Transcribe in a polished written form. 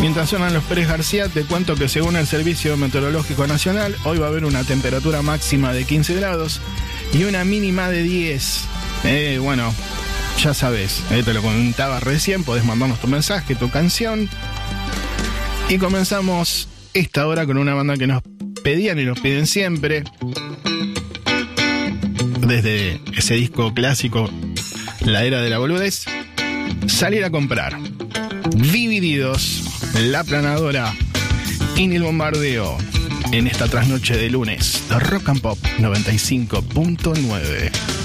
Mientras suenan los Pérez García, te cuento que según el Servicio Meteorológico Nacional, hoy va a haber una temperatura máxima de 15 grados y una mínima de 10. Bueno, ya sabes, te lo comentaba recién, podés mandarnos tu mensaje, tu canción. Y comenzamos esta hora con una banda que nos pedían y nos piden siempre. Desde ese disco clásico, La Era de la Boludez, Salir a Comprar. Divididos, La Planadora y Ni el Bombardeo en esta trasnoche de lunes de Rock and Pop 95.9.